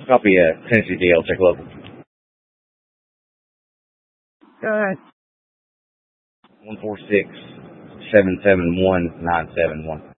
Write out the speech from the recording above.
Copy, Tennessee DL, check local. Go ahead. 146-771-971.